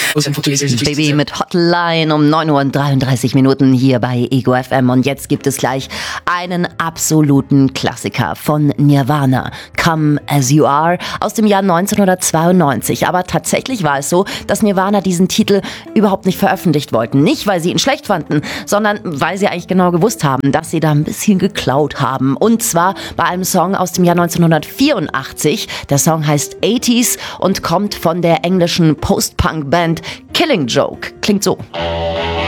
Baby mit Hotline um 9:33 Uhr hier bei Ego FM. Und jetzt gibt es gleich einen absoluten Klassiker von Nirvana, Come As You Are, aus dem Jahr 1992. Aber tatsächlich war es so, dass Nirvana diesen Titel überhaupt nicht veröffentlicht wollten. Nicht, weil sie ihn schlecht fanden, sondern weil sie eigentlich genau gewusst haben, dass sie da ein bisschen geklaut haben. Und zwar bei einem Song aus dem Jahr 1984. Der Song heißt 80s und kommt von der englischen Post-Punk-Band Killing Joke. Klingt so.